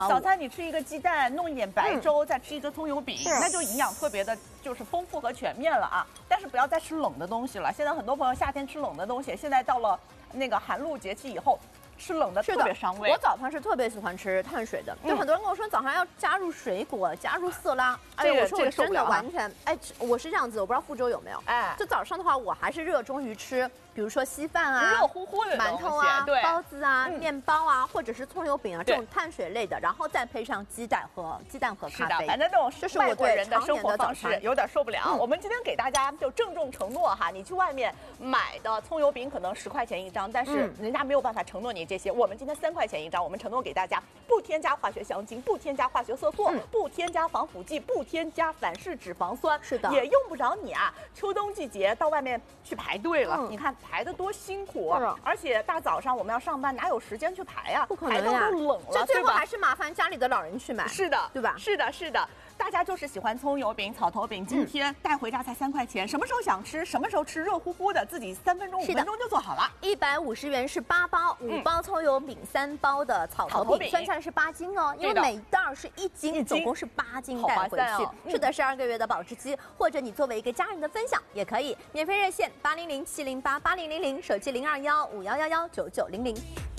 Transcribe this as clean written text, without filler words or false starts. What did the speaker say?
早餐你吃一个鸡蛋，弄一点白粥，再吃一个葱油饼，那就营养特别的，就是丰富和全面了啊。但是不要再吃冷的东西了。现在很多朋友夏天吃冷的东西，现在到了那个寒露节气以后，吃冷的特别伤胃。 我早上是特别喜欢吃碳水的，就很多人跟我说早上要加入水果，加入色拉。哎，我说我真的完全哎，我是这样子，我不知道福州有没有。哎，就早上的话，我还是热衷于吃，比如说稀饭啊、 热乎乎的馒头啊、包子啊、面包啊，或者是葱油饼啊这种碳水类的，然后再配上鸡蛋和咖啡。 反正这种是外国人的生活方式，有点受不了。我们今天给大家就郑重承诺哈，你去外面买的葱油饼可能10块钱一张，但是人家没有办法承诺你这些。我们今天3块钱一张，我们承诺给大家不添加化学香精，不添加化学色素，不添加防腐剂，不添加反式脂肪酸， 是的， 也用不着你啊。秋冬季节到外面去排队了，你看排得多辛苦啊！而且大早上我们要上班，哪有时间去排呀？ 不可能呀， 排到都冷了， 这最后还是麻烦家里的老人去买。 是的， 对吧？ 是的，是的。大家就是喜欢葱油饼、草头饼，今天带回家才3块钱，什么时候想吃，什么时候吃，热乎乎的，自己3分钟、5分钟就做好了。 150元是8包，5包葱油饼，3包的草头饼，算下来是8斤哦，因为每袋是1斤，总共是8斤带回去。是的，12个月的保质期，或者你作为一个家人的分享也可以。免费热线800-708-8000，手机021-5111-9900。